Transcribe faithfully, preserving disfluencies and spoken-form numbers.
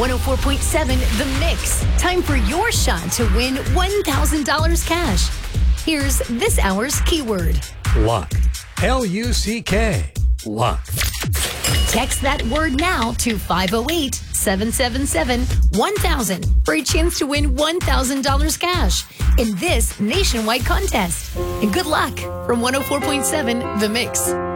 one oh four point seven The Mix. Time for your shot to win one thousand dollars cash. Here's this hour's keyword. Luck. L U C K. Luck. Text that word now to five oh eight, seven seven seven, one thousand for a chance to win one thousand dollars cash in this nationwide contest. And good luck from one oh four point seven The Mix.